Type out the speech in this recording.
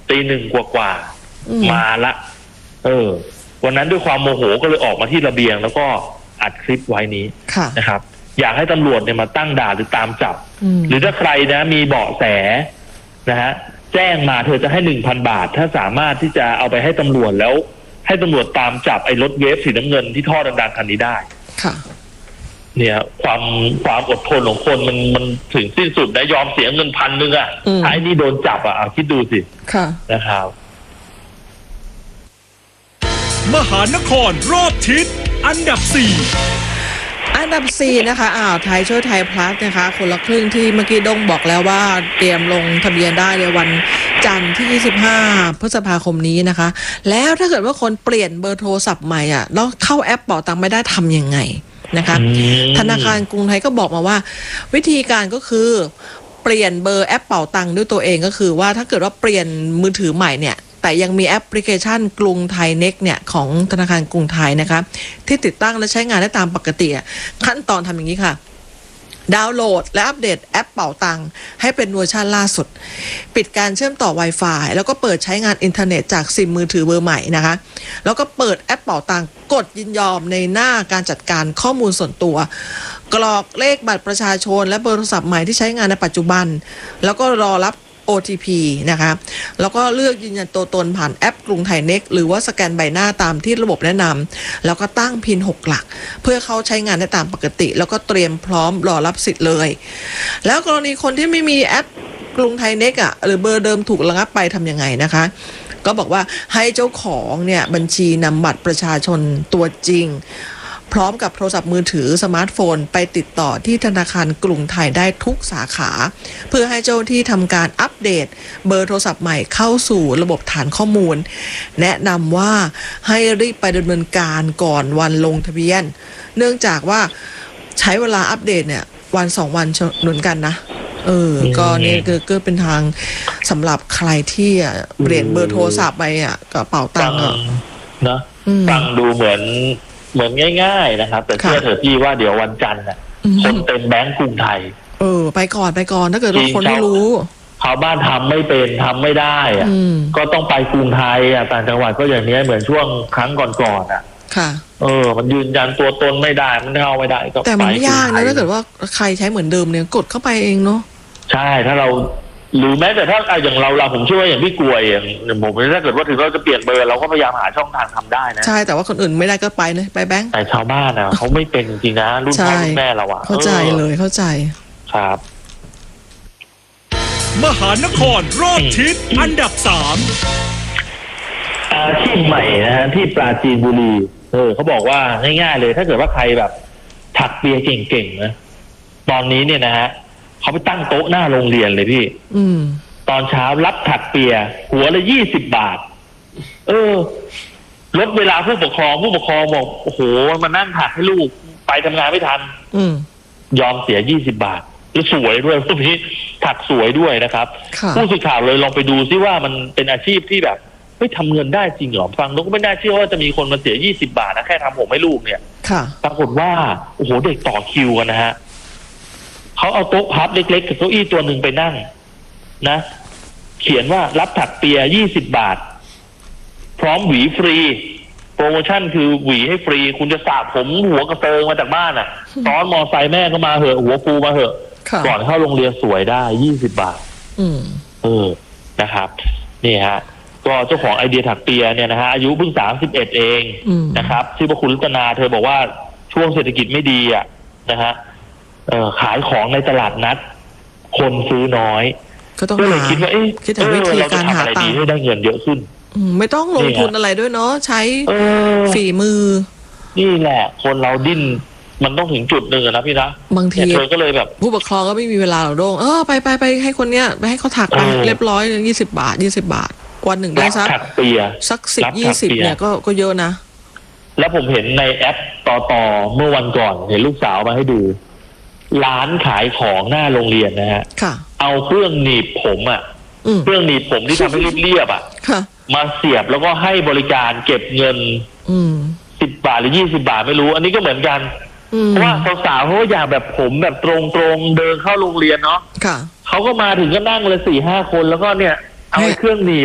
1:00 กว่ามาละวันนั้นด้วยความโมโหก็เลยออกมาที่ระเบียงแล้วก็อัดคลิปไว้นี้นะครับอยากให้ตำรวจเนี่ยมาตั้งด่านหรือตามจับหรือถ้าใครนะมีเบาะแสนะฮะแจ้งมาเธอจะให้ 1,000 บาทถ้าสามารถที่จะเอาไปให้ตำรวจแล้วให้ตำรวจตามจับไอ้รถเวฟสีน้ำเงินที่ท่อดังๆคันนี้ได้ค่ะเนี่ยความอดทนของคนมันถึงสิ้นสุดนะยอมเสียเงิน1,000อ่ะถ้าไอ้นี่โดนจับอ่ะคิดดูสินะครับมหานครรอบทิศอันดับ 4นะคะไทยช่วยไทยพลัสนะคะคนละครึ่งที่เมื่อกี้ด้งบอกแล้วว่าเตรียมลงทะเบียนได้ในวันจันทร์ที่25พฤษภาคมนี้นะคะแล้วถ้าเกิดว่าคนเปลี่ยนเบอร์โทรศัพท์ใหม่แล้วเข้าแอปเป๋าตังค์ไม่ได้ทำยังไงนะคะธนาคารกรุงไทยก็บอกมาว่าวิธีการก็คือเปลี่ยนเบอร์แอปเป๋าตังค์ด้วยตัวเองก็คือว่าถ้าเกิดว่าเปลี่ยนมือถือใหม่เนี่ยแต่ยังมีแอปพลิเคชันกรุงไทยเน็กเนี่ยของธนาคารกรุงไทยนะคะที่ติดตั้งและใช้งานได้ตามปกติขั้นตอนทำอย่างนี้ค่ะดาวน์โหลดและอัปเดตแอปเป๋าตังค์ให้เป็นเวอร์ชันล่าสุดปิดการเชื่อมต่อ Wi-Fi แล้วก็เปิดใช้งานอินเทอร์เน็ตจากซิมมือถือเบอร์ใหม่นะคะแล้วก็เปิดแอปเป๋าตังค์กดยินยอมในหน้าการจัดการข้อมูลส่วนตัวกรอกเลขบัตรประชาชนและเบอร์โทรศัพท์ใหม่ที่ใช้งานในปัจจุบันแล้วก็รอรับOTP นะคะแล้วก็เลือกยืนยันตัวตนผ่านแอปกรุงไทยเน็กหรือว่าสแกนใบหน้าตามที่ระบบแนะนำแล้วก็ตั้งพิน6 หลักเพื่อเขาใช้งานได้ตามปกติแล้วก็เตรียมพร้อมรอรับสิทธิ์เลยแล้วกรณีคนที่ไม่มีแอปกรุงไทยเน็กหรือเบอร์เดิมถูกระงับไปทำยังไงนะคะก็บอกว่าให้เจ้าของเนี่ยบัญชีนำบัตรประชาชนตัวจริงพร้อมกับโทรศัพท์มือถือสมาร์ทโฟนไปติดต่อที่ธนาคารกรุงไทยได้ทุกสาขาเพื่อให้เจ้าที่ทำการอัปเดตเบอร์โทรศัพท์ใหม่เข้าสู่ระบบฐานข้อมูลแนะนำว่าให้รีบไปดำเนินการก่อนวันลงทะเบียนเนื่องจากว่าใช้เวลาอัปเดตเนี่ย1-2 วันเหมือนกันนะก็นี่ก็เป็นทางสำหรับใครที่เปลี่ยนเบอร์โทรศัพท์ไปกระเป๋าตังค์นะฟังดูเหมือนง่ายๆนะครับแต่เชื่อเถอะพี่ว่าเดี๋ยววันจันทร์คนเต็มแบงก์กรุงไทยไปก่อนถ้าเกิดว่าคนไม่รู้ชาวบ้านทำไม่เป็นทำไม่ได้ก็ต้องไปกรุงไทยต่างจังหวัดก็อย่างนี้เหมือนช่วงครั้งก่อนค่ะมันยืนยันตัวตนไม่ได้มันเข้าไม่ได้ก็แต่มันยากนะถ้าเกิดว่าใครใช้เหมือนเดิมเนี่ยกดเข้าไปเองเนาะใช่ถ้าเราหรือแม้แต่ถ้าอย่างเราผมเชื่อว่าอย่างพี่กลวยอย่างผมถ้าเกิดว่าถึงเราจะเปลี่ยนเบอร์เราก็พยายามหาช่องทางทำได้นะใช่แต่ว่าคนอื่นไม่ได้ก็ไปนะไปแบงค์แต่ชาวบ้านเขาไม่เป็นจริงๆนะรุ่นพ่อรุ่นแม่เราเข้าใจเลยเข้าใจครับมหานครรอบทิศอันดับ 3อาชีพใหม่นะฮะที่ปราจีนบุรีเขาบอกว่าง่ายๆเลยถ้าเกิดว่าใครแบบถักเปียเก่งๆนะตอนนี้เนี่ยนะฮะเขาไปตั้งโต๊ะหน้าโรงเรียนเลยพี่ตอนเช้ารับถักเปียหัวละ20 บาทลดเวลาผู้ปกครองบอกโอ้โหมานั่งถักให้ลูกไปทำงานไม่ทันยอมเสีย20 บาทแล้วสวยด้วยพวกนี้ถักสวยด้วยนะครับผู้สื่อข่าวเลยลองไปดูซิว่ามันเป็นอาชีพที่แบบไม่ทำเงินได้จริงเหรอฟังแล้วก็ไม่น่าเชื่อว่าจะมีคนมาเสีย20 บาทนะแค่ทำผมให้ลูกเนี่ยปรากฏว่าโอ้โหเด็กต่อคิวกันนะฮะเขาเอาโต๊ะพับเล็กๆกับเก้าอี้ตัวหนึ่งไปนั่งนะเขียนว่ารับถักเปีย20 บาทพร้อมหวีฟรีโปรโมชั่นคือหวีให้ฟรีคุณจะสระผมหัวกระเติงมาจากบ้านซ้อนมอไซค์แม่ก็มาเหอะหัวฟูมาเหอะก่อนเข้าโรงเรียนสวยได้20 บาทนะครับนี่ฮะก็เจ้าของไอเดียถักเปียเนี่ยนะฮะอายุเพิ่ง31เองนะครับชื่อว่าคุณรัตนาเธอบอกว่าช่วงเศรษฐกิจไม่ดีนะฮะขายของในตลาดนัดคนซื้อน้อยก็เลยคิดว่าคิดถึงวิธีการหาตังค์ให้ได้เงินเยอะขึ้นไม่ต้องลงทุนอะไรด้วยเนาะใช้ฝีมือนี่แหละคนเราดิ้นมันต้องถึงจุดหนึ่งนะพี่นะบางทีเธอก็เลยแบบผู้ปกครองก็ไม่มีเวลาหรอกโด่งไปให้คนเนี้ยไปให้เขาถักไปเรียบร้อย20 บาทวันหนึ่งได้สัก10-20เนี่ยก็เยอะนะแล้วผมเห็นในแอปต่อเมื่อวันก่อนเห็นลูกสาวมาให้ดูร้านขายของหน้าโรงเรียนนะฮะเอาเครื่องหนีบผมเครื่องหนีบผมที่ทำให้เรียบมาเสียบแล้วก็ให้บริการเก็บเงิน10 บาทหรือ20 บาทไม่รู้อันนี้ก็เหมือนกันเพราะว่าสาวๆเขาอยากแบบผมแบบตรงๆเดินเข้าโรงเรียนเนาะเขาก็มาถึงก็นั่งเลย4-5 คนแล้วก็เนี่ยเอาเครื่องหนีบ